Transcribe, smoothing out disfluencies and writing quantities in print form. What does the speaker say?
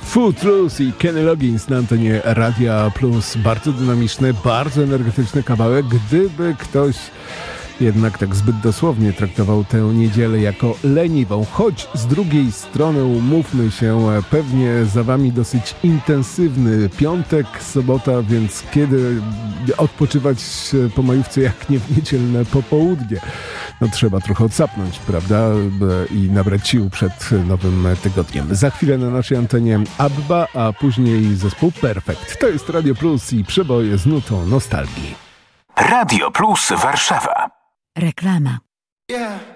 Footloose i Kenny Loggins na antenie Radia Plus. Bardzo dynamiczny, bardzo energetyczny kawałek. Gdyby ktoś jednak tak zbyt dosłownie traktował tę niedzielę jako leniwą, choć z drugiej strony umówmy się, pewnie za wami dosyć intensywny piątek, sobota, więc kiedy odpoczywać po majówce jak nie w niedzielne popołudnie? No trzeba trochę odsapnąć, prawda? I nabrać sił przed nowym tygodniem. Za chwilę na naszej antenie ABBA, a później zespół Perfekt. To jest Radio Plus i przeboje z nutą nostalgii. Radio Plus Warszawa. Reklama. Yeah.